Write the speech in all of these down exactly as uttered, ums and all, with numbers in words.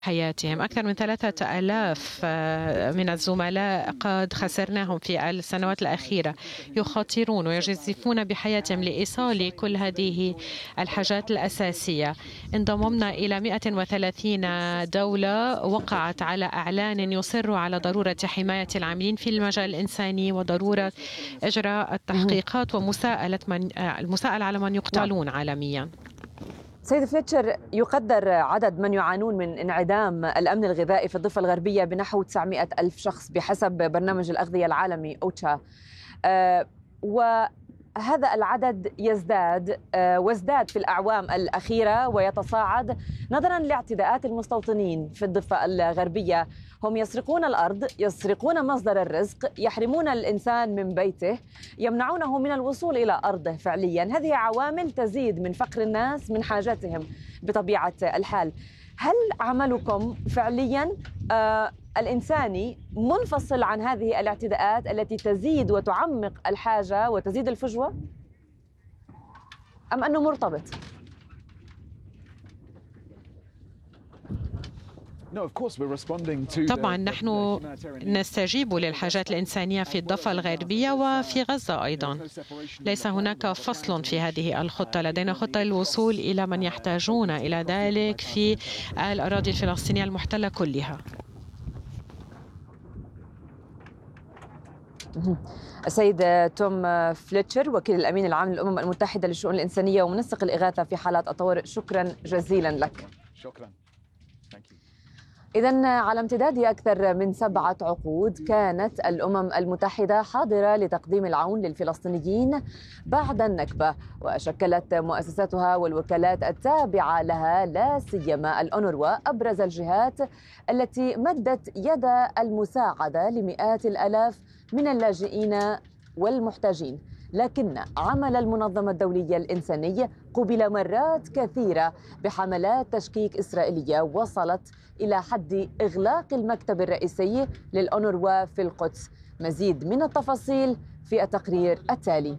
حياتهم. أكثر من ثلاثة آلاف من الزملاء قد خسرناهم في السنوات الأخيرة، يخاطرون ويجازفون بحياتهم لإيصال كل هذه الحاجات الأساسية. انضممنا إلى مئة وثلاثين دولة وقعت على إعلان يصر على ضرورة حماية العاملين في المجال الإنساني وضرورة إجراء التحقيقات ومساءلة من المساءلة على من يقتلون عالميا. سيد فليتشر، يقدر عدد من يعانون من انعدام الأمن الغذائي في الضفة الغربية بنحو تسعمئة ألف شخص بحسب برنامج الأغذية العالمي أوتشا، أه وهذا العدد يزداد أه وازداد في الأعوام الأخيرة ويتصاعد نظرا لاعتداءات المستوطنين في الضفة الغربية. هم يسرقون الأرض، يسرقون مصدر الرزق، يحرمون الإنسان من بيته، يمنعونه من الوصول إلى أرضه فعليا. هذه عوامل تزيد من فقر الناس، من حاجتهم بطبيعة الحال. هل عملكم فعليا آه الإنساني منفصل عن هذه الاعتداءات التي تزيد وتعمق الحاجة وتزيد الفجوة، أم أنه مرتبط؟ طبعا نحن نستجيب للحاجات الإنسانية في الضفة الغربية وفي غزة أيضا. ليس هناك فصل في هذه الخطة، لدينا خطة للوصول إلى من يحتاجون إلى ذلك في الأراضي الفلسطينية المحتلة كلها. السيد توم فليتشر، وكيل الأمين العام للأمم المتحدة للشؤون الإنسانية ومنسق الإغاثة في حالات الطوارئ، شكرا جزيلا لك. شكرا. إذن على امتداد أكثر من سبعة عقود كانت الأمم المتحدة حاضرة لتقديم العون للفلسطينيين بعد النكبة، وشكلت مؤسساتها والوكالات التابعة لها لا سيما الأونروا أبرز الجهات التي مدت يد المساعدة لمئات الآلاف من اللاجئين والمحتاجين. لكن عمل المنظمة الدولية الإنسانية قُبل مرات كثيرة بحملات تشكيك إسرائيلية وصلت إلى حد إغلاق المكتب الرئيسي للأونروا في القدس. مزيد من التفاصيل في التقرير التالي.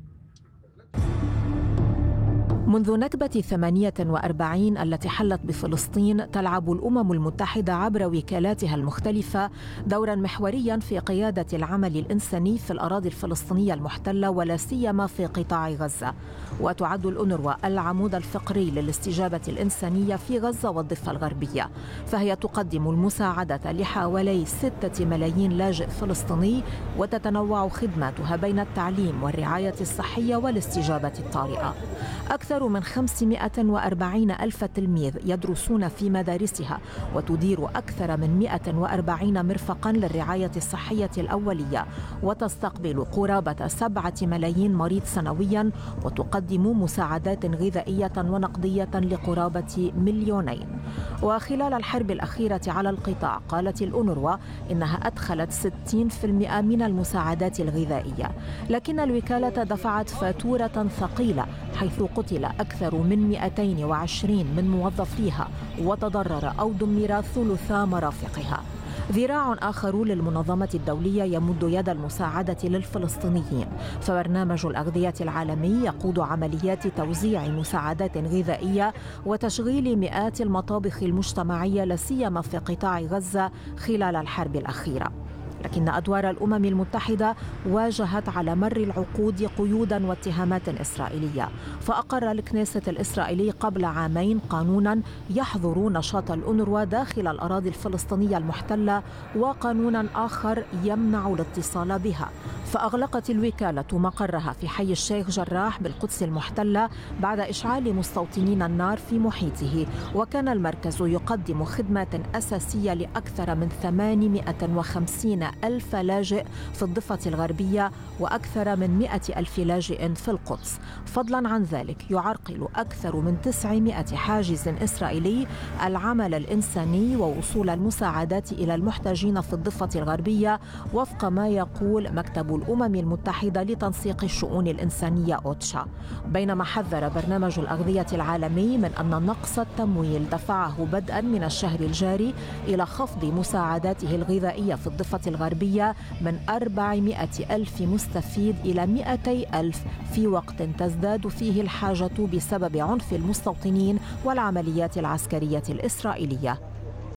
منذ نكبة ثمانية وأربعين التي حلت بفلسطين، تلعب الأمم المتحدة عبر وكالاتها المختلفة دورا محوريا في قيادة العمل الإنساني في الأراضي الفلسطينية المحتلة ولا سيما في قطاع غزة. وتعد الأونروا العمود الفقري للاستجابة الإنسانية في غزة والضفة الغربية، فهي تقدم المساعدة لحوالي ستة ملايين لاجئ فلسطيني، وتتنوع خدماتها بين التعليم والرعاية الصحية والاستجابة الطارئة. أكثر من خمسمئة وأربعين ألف تلميذ يدرسون في مدارسها، وتدير أكثر من مئة وأربعين مرفقاً للرعاية الصحية الأولية، وتستقبل قرابة سبعة ملايين مريض سنوياً، وتقدم مساعدات غذائية ونقدية لقرابة مليونين. وخلال الحرب الأخيرة على القطاع قالت الأونروا إنها أدخلت ستين بالمئة من المساعدات الغذائية، لكن الوكالة دفعت فاتورة ثقيلة حيث قتل أكثر من مئتين وعشرين من موظفيها، وتضرر أو دمر ثلثا مرافقها. ذراع آخر للمنظمة الدولية يمد يد المساعدة للفلسطينيين، فبرنامج الأغذية العالمي يقود عمليات توزيع مساعدات غذائية وتشغيل مئات المطابخ المجتمعية لا سيما في قطاع غزة خلال الحرب الأخيرة. لكن أدوار الأمم المتحدة واجهت على مر العقود قيودا واتهامات إسرائيلية، فأقر الكنيسة الإسرائيلي قبل عامين قانونا يحظر نشاط الأونروا داخل الأراضي الفلسطينية المحتلة، وقانونا آخر يمنع الاتصال بها. فأغلقت الوكالة مقرها في حي الشيخ جراح بالقدس المحتلة بعد إشعال مستوطنين النار في محيطه. وكان المركز يقدم خدمات أساسية لأكثر من ثمانمئة وخمسين ألف لاجئ في الضفة الغربية وأكثر من مئة ألف لاجئ في القدس. فضلا عن ذلك يعرقل أكثر من تسعمئة حاجز إسرائيلي العمل الإنساني ووصول المساعدات إلى المحتاجين في الضفة الغربية، وفق ما يقول مكتب الأمم المتحدة لتنسيق الشؤون الإنسانية أوتشا. بينما حذر برنامج الأغذية العالمي من أن نقص التمويل دفعه بدءا من الشهر الجاري إلى خفض مساعداته الغذائية في الضفة الغربية من أربعمئة ألف مستفيد إلى مئتي ألف في وقت تزداد فيه الحاجة بسبب عنف المستوطنين والعمليات العسكرية الإسرائيلية.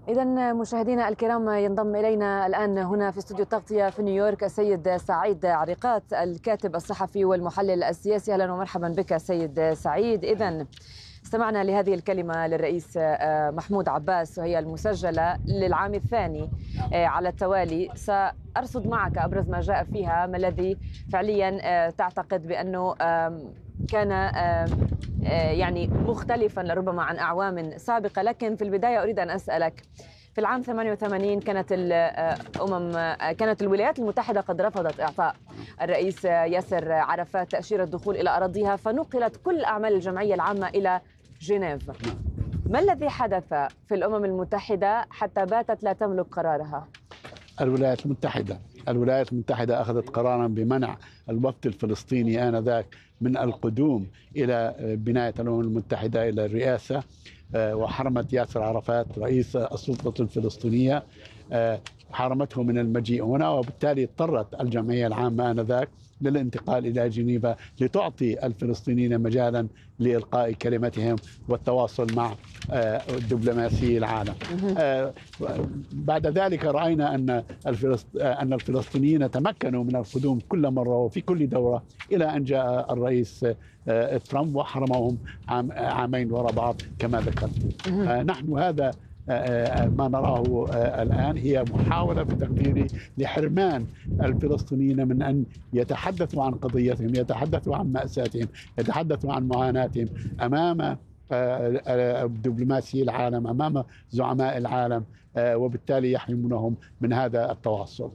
إذا مشاهدينا الكرام، ينضم إلينا الآن هنا في استوديو التغطية في نيويورك السيد سعيد عريقات، الكاتب الصحفي والمحلل السياسي. أهلا ومرحبا بك سيد سعيد. إذا استمعنا لهذه الكلمة للرئيس محمود عباس وهي المسجلة للعام الثاني على التوالي. سأرصد معك أبرز ما جاء فيها، ما الذي فعليا تعتقد بأنه كان يعني مختلفا لربما عن أعوام سابقة. لكن في البداية أريد أن أسألك، في العام ثمانية وثمانين كانت الأمم كانت الولايات المتحدة قد رفضت إعطاء الرئيس ياسر عرفات تأشيرة الدخول إلى أراضيها، فنقلت كل أعمال الجمعية العامة إلى جنيف. ما الذي حدث في الأمم المتحدة حتى باتت لا تملك قرارها؟ الولايات المتحدة الولايات المتحدة أخذت قرارا بمنع الوفد الفلسطيني آنذاك من القدوم إلى بناية الأمم المتحدة إلى الرئاسة، وحرمت ياسر عرفات رئيس السلطة الفلسطينية، حرمته من المجيء هنا، وبالتالي اضطرت الجمعية العامة آنذاك للانتقال إلى جنيفا لتعطي الفلسطينيين مجالا لإلقاء كلمتهم والتواصل مع دبلوماسي العالم. بعد ذلك رأينا أن أن الفلسطينيين تمكنوا من القدوم كل مرة وفي كل دورة إلى أن جاء الرئيس ترامب وحرمهم عامين وراء بعض كما ذكرت. نحن هذا ما نراه الآن هي محاولة في تقديري لحرمان الفلسطينيين من أن يتحدثوا عن قضيتهم، يتحدثوا عن مأساتهم، يتحدثوا عن معاناتهم أمام دبلوماسي العالم، أمام زعماء العالم، وبالتالي يحرمونهم من هذا التواصل.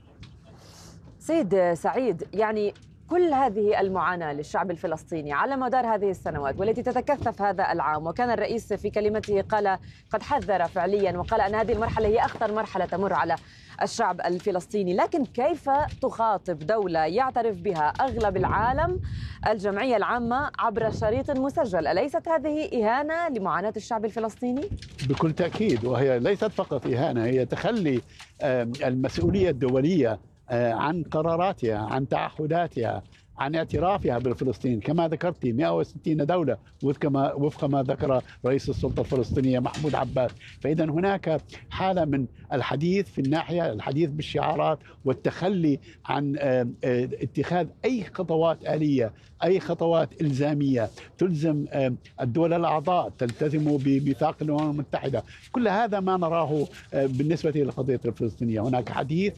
سيد سعيد، يعني كل هذه المعاناة للشعب الفلسطيني على مدار هذه السنوات والتي تتكثف هذا العام، وكان الرئيس في كلمته قال قد حذر فعليا وقال أن هذه المرحلة هي أخطر مرحلة تمر على الشعب الفلسطيني، لكن كيف تخاطب دولة يعترف بها أغلب العالم الجمعية العامة عبر شريط مسجل؟ أليست هذه إهانة لمعاناة الشعب الفلسطيني؟ بكل تأكيد، وهي ليست فقط إهانة، هي تخلي المسؤولية الدولية عن قراراتها، عن تعهداتها، عن اعترافها بالفلسطين. كما ذكرت مئة وستين دولة وفق ما ذكر رئيس السلطة الفلسطينية محمود عباس. فإذا هناك حالة من الحديث في الناحية الحديث بالشعارات والتخلي عن اتخاذ أي خطوات آلية، أي خطوات إلزامية تلزم الدول الأعضاء، تلتزم بميثاق الأمم المتحدة. كل هذا ما نراه بالنسبة للقضية الفلسطينية. هناك حديث،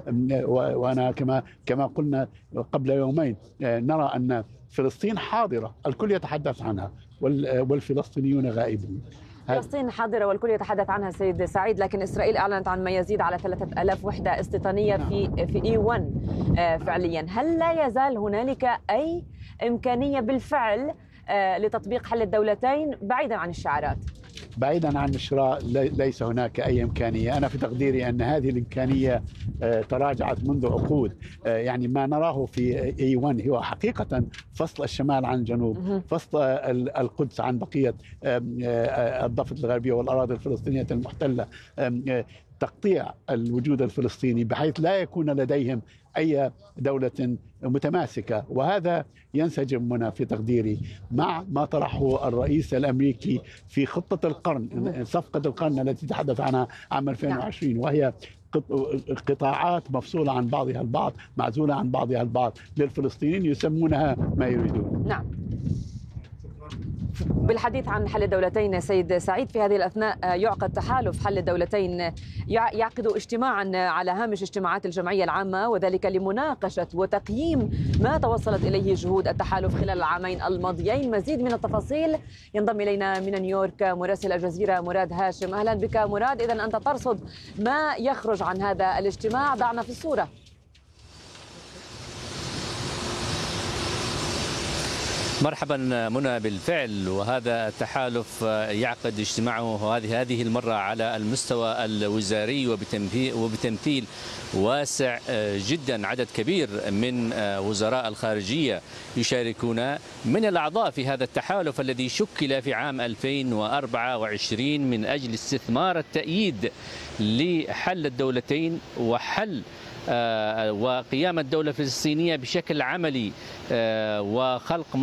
وأنا كما كما قلنا قبل يومين نرى أن فلسطين حاضرة، الكل يتحدث عنها والفلسطينيون غائبون. فلسطين حاضرة والكل يتحدث عنها سيد سعيد، لكن إسرائيل أعلنت عن ما يزيد على ثلاثة آلاف وحدة استيطانية في في إي واحد فعليا. هل لا يزال هنالك أي إمكانية بالفعل لتطبيق حل الدولتين بعيدا عن الشعارات؟ بعيدا عن الشراء ليس هناك أي إمكانية. أنا في تقديري أن هذه الإمكانية تراجعت منذ عقود. يعني ما نراه في إي واحد هو حقيقة فصل الشمال عن الجنوب، فصل القدس عن بقية الضفة الغربية والأراضي الفلسطينية المحتلة، تقطيع الوجود الفلسطيني بحيث لا يكون لديهم أي دولة متماسكة. وهذا ينسجم هنا في تقديري مع ما طرحه الرئيس الأمريكي في خطة القرن، صفقة القرن التي تحدث عنها عام ألفين وعشرين، وهي قطاعات مفصولة عن بعضها البعض، معزولة عن بعضها البعض للفلسطينيين، يسمونها ما يريدون. نعم. بالحديث عن حل الدولتين سيد سعيد، في هذه الأثناء يعقد تحالف حل الدولتين، يعقد اجتماعا على هامش اجتماعات الجمعية العامة، وذلك لمناقشة وتقييم ما توصلت إليه جهود التحالف خلال العامين الماضيين. مزيد من التفاصيل ينضم إلينا من نيويورك مراسل الجزيرة مراد هاشم. أهلا بك مراد. إذن أنت ترصد ما يخرج عن هذا الاجتماع، ضعنا في الصورة. مرحبا منى، بالفعل وهذا التحالف يعقد اجتماعه هذه هذه المرة على المستوى الوزاري وبتمثيل واسع جدا، عدد كبير من وزراء الخارجية يشاركون من الأعضاء في هذا التحالف الذي شكل في عام ألفين وأربعة وعشرين من أجل استثمار التأييد لحل الدولتين وحل وقيام الدولة الفلسطينية بشكل عملي وخلق